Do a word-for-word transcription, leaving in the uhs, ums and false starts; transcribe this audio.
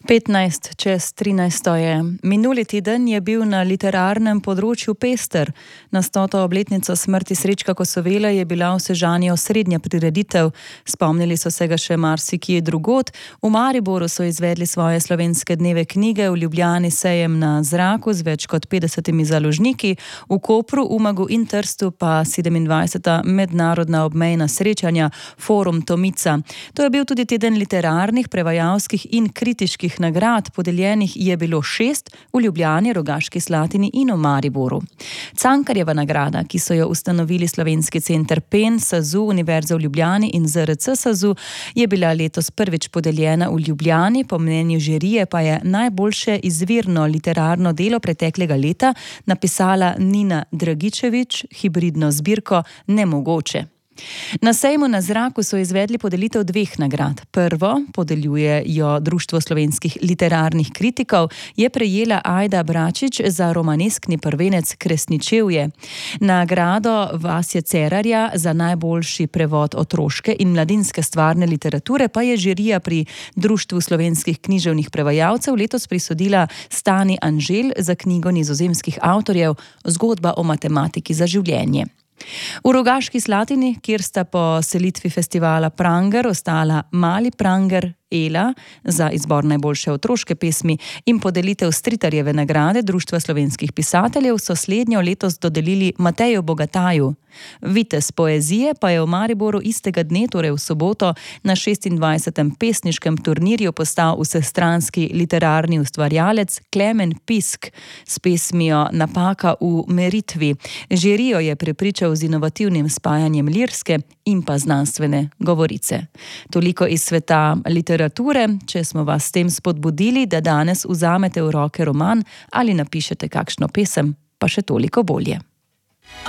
petnajst čez trinajsto je. Minuli teden je bil na literarnem področju pester. Na stoto obletnico smrti Srečka Kosovela je bila v Sežani osrednja prireditev. Spomnili so se ga še marsikje drugod. V Mariboru so izvedli svoje slovenske dneve knjige, v Ljubljani sejem na zraku z več kot petdesetimi založniki, v Kopru, Umagu in Trstu pa sedemindvajseta mednarodna obmejna srečanja Forum Tomica. To je bil tudi teden literarnih, prevajalskih in kritiških nagrad, podeljenih je bilo šest v Ljubljani, Rogaški Slatini in v Mariboru. Cankarjeva nagrada, ki so jo ustanovili Slovenski center Pen, SAZU, Univerza v Ljubljani in Z R C SAZU, je bila letos prvič podeljena v Ljubljani, po mnenju žirije pa je najboljše izvirno literarno delo preteklega leta napisala Nina Dragičević, hibridno zbirko Nemogoče. Na sejmu na zraku so izvedli podelitev dveh nagrad. Prvo, podeljuje jo Društvo slovenskih literarnih kritikov, je prejela Ajda Bračič za romaneskni prvenec Kresničevje. Nagrado Vasje Cerarja za najboljši prevod otroške in mladinske stvarne literature pa je žirija pri Društvu slovenskih književnih prevajalcev letos prisodila Stani Anžel za knjigo nizozemskih avtorjev Zgodba o matematiki za življenje. V Rogaški Slatini, kjer sta po selitvi festivala Pranger ostala Mali Pranger, Ela za izbor najboljše otroške pesmi in podelitev Stritarjeve nagrade Društva slovenskih pisateljev, so slednjo letos dodelili Mateju Bogataju. Vitez poezije pa je v Mariboru istega dne, torej v soboto, na šestindvajsetem pesniškem turnirju postal vsestranski literarni ustvarjalec Klemen Pisk s pesmijo Napaka v meritvi. Žirijo je prepričal z inovativnim spajanjem lirske in pa znanstvene govorice. Toliko iz sveta literature. Če smo vas s tem spodbudili, da danes vzamete v roke roman ali napišete kakšno pesem, pa še toliko bolje.